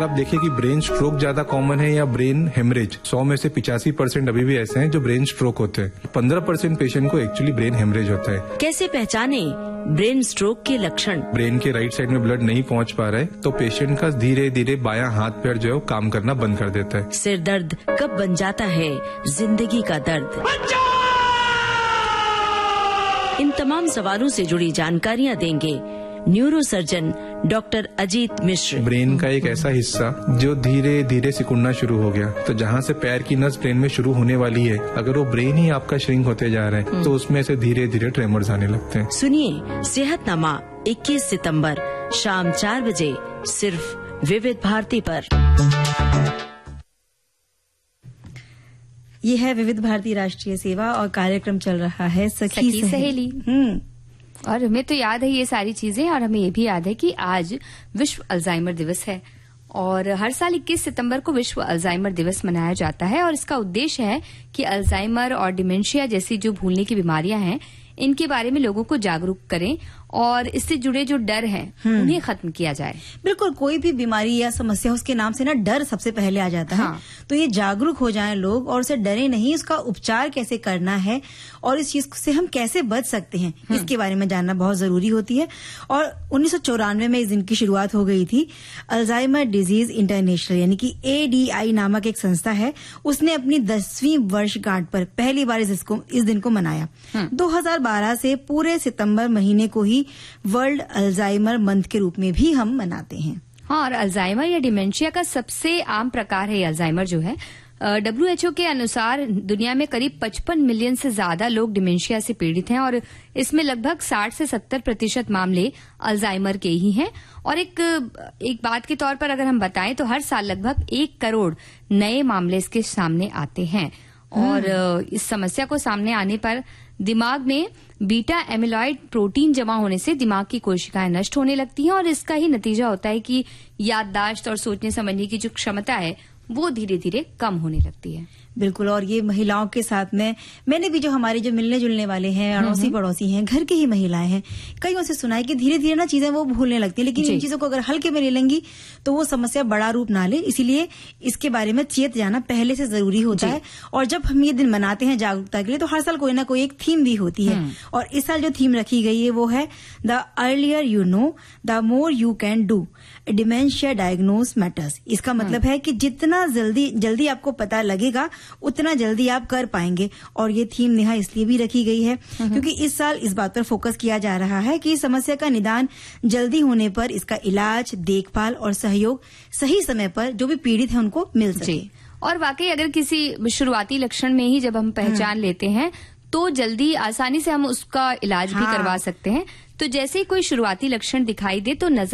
आप देखिए कि ब्रेन स्ट्रोक ज्यादा कॉमन है या ब्रेन हेमरेज, 100 में से 85% अभी भी ऐसे हैं जो ब्रेन स्ट्रोक होते हैं। 15% पेशेंट को एक्चुअली ब्रेन हेमरेज होता है। कैसे पहचाने ब्रेन स्ट्रोक के लक्षण? ब्रेन के राइट साइड में ब्लड नहीं पहुंच पा रहा है तो पेशेंट का धीरे धीरे बायां हाथ पैर जो है वो काम करना बंद कर देता है। सिर दर्द कब बन जाता है जिंदगी का दर्द? इन तमाम सवालों से जुड़ी जानकारियाँ देंगे न्यूरोसर्जन डॉक्टर अजीत मिश्र। ब्रेन का एक ऐसा हिस्सा जो धीरे धीरे सिकुड़ना शुरू हो गया, तो जहाँ से पैर की नस ब्रेन में शुरू होने वाली है, अगर वो ब्रेन ही आपका श्रिंक होते जा रहा है तो उसमें से धीरे धीरे ट्रेमर्स आने लगते हैं। सुनिए सेहतनामा 21 सितंबर शाम 4 बजे सिर्फ विविध भारती पर। ये है विविध भारती राष्ट्रीय सेवा और कार्यक्रम चल रहा है सखी सहेली। और हमें तो याद है ये सारी चीजें, और हमें ये भी याद है कि आज विश्व अल्जाइमर दिवस है और हर साल 21 सितंबर को विश्व अल्जाइमर दिवस मनाया जाता है। और इसका उद्देश्य है कि अल्जाइमर और डिमेंशिया जैसी जो भूलने की बीमारियां हैं इनके बारे में लोगों को जागरूक करें और इससे जुड़े जो डर हैं उन्हें खत्म किया जाए। बिल्कुल, कोई भी बीमारी या समस्या उसके नाम से ना डर सबसे पहले आ जाता है। तो ये जागरूक हो जाएं लोग और उसे डरे नहीं, उसका उपचार कैसे करना है और इस चीज से हम कैसे बच सकते हैं इसके बारे में जानना बहुत जरूरी होती है। और 1994 में इस दिन की शुरुआत हो गई थी। अल्जाइमर डिजीज इंटरनेशनल यानी कि ADI नामक एक संस्था है, उसने अपनी 10वीं वर्षगांठ पर पहली बार इस दिन को मनाया। 2012 से पूरे सितंबर महीने को ही वर्ल्ड अल्जाइमर मंथ के रूप में भी हम मनाते हैं। हाँ, और अल्जाइमर या डिमेंशिया का सबसे आम प्रकार है अल्जाइमर जो है। WHO के अनुसार दुनिया में करीब 55 मिलियन से ज्यादा लोग डिमेंशिया से पीड़ित हैं और इसमें लगभग 60 से 70% मामले अल्जाइमर के ही हैं। और एक बात के तौर पर अगर हम बताएं तो हर साल लगभग 1 करोड़ नए मामले इसके सामने आते हैं। और इस समस्या को सामने आने पर दिमाग में बीटा एमिलॉइड प्रोटीन जमा होने से दिमाग की कोशिकाएं नष्ट होने लगती हैं और इसका ही नतीजा होता है कि याददाश्त और सोचने समझने की जो क्षमता है वो धीरे धीरे कम होने लगती है। बिल्कुल, और ये महिलाओं के साथ में मैंने भी जो हमारे जो मिलने जुलने वाले हैं, अड़ोसी पड़ोसी हैं, घर की ही महिलाएं हैं, कईयों से सुना है कि धीरे धीरे ना चीजें वो भूलने लगती है। लेकिन इन चीजों को अगर हल्के में ले लेंगी तो वो समस्या बड़ा रूप ना ले, इसीलिए इसके बारे में चेत जाना पहले से जरूरी होता है। और जब हम ये दिन मनाते हैं जागरूकता के लिए तो हर साल कोई ना कोई एक थीम भी होती है। और इस साल जो थीम रखी गई है वो है the earlier you know the more you can do, dementia diagnose matters. इसका मतलब है कि जितना जल्दी आपको पता लगेगा उतना जल्दी आप कर पाएंगे। और ये थीम नेहा इसलिए भी रखी गई है क्योंकि इस साल इस बात पर फोकस किया जा रहा है कि समस्या का निदान जल्दी होने पर इसका इलाज, देखभाल और सहयोग सही समय पर जो भी पीड़ित है उनको मिल सके। और वाकई अगर किसी शुरुआती लक्षण में ही जब हम पहचान लेते हैं तो जल्दी आसानी से हम उसका इलाज भी करवा सकते हैं। तो जैसे ही कोई शुरुआती लक्षण दिखाई दे तो नजर